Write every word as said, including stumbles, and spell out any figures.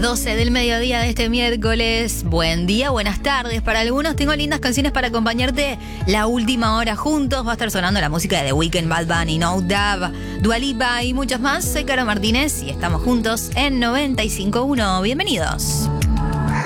doce del mediodía de este miércoles. Buen día, buenas tardes para algunos. Tengo lindas canciones para acompañarte la última hora juntos. Va a estar sonando la música de The Weeknd, Bad Bunny, No Doubt, Dua Lipa y muchos más. Soy Caro Martínez y estamos juntos en noventa y cinco punto uno. Bienvenidos.